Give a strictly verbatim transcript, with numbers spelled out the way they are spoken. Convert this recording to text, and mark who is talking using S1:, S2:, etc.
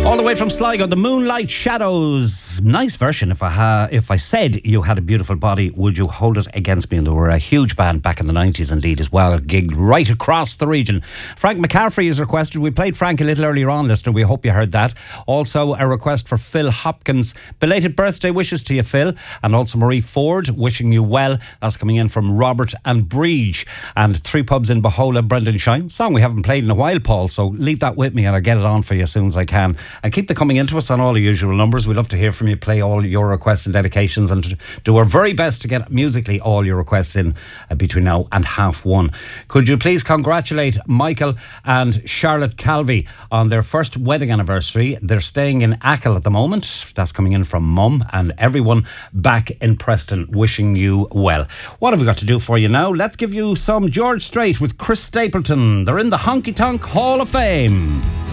S1: All the way from Sligo, the Moonlight Shadows. Nice version. If I ha- if I said you had a beautiful body, would you hold it against me? And they were a huge band back in the nineties indeed as well. Gigged right across the region. Frank McCaffrey is requested. We played Frank a little earlier on, listener. We hope you heard that. Also a request for Phil Hopkins. Belated birthday wishes to you, Phil. And also Marie Ford, wishing you well. That's coming in from Robert and Breege. And Three Pubs in Bahola, Brendan Shine. Song we haven't played in a while, Paul. So leave that with me and I'll get it on for you as soon as I can. And keep them coming into us on all the usual numbers. We'd love to hear from you, play all your requests and dedications, and do our very best to get musically all your requests in uh, between now and half one. Could you please congratulate Michael and Charlotte Calvi on their first wedding anniversary? They're staying in Achill at the moment. That's coming in from Mum and everyone back in Preston, wishing you well. What have we got to do for you now? Let's give you some George Strait with Chris Stapleton. They're in the Honky Tonk Hall of Fame.